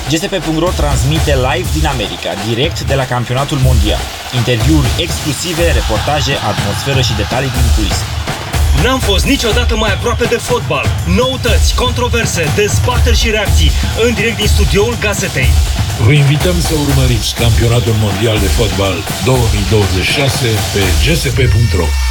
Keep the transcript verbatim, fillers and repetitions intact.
G S P punct ro transmite live din America, direct de la campionatul mondial. Interviuri exclusive, reportaje, atmosferă și detalii din culise. N-am fost niciodată mai aproape de fotbal. Noutăți, controverse, dezbateri și reacții în direct din studioul Gazetei. Vă invităm să urmăriți campionatul mondial de fotbal două mii douăzeci și șase pe G S P punct ro.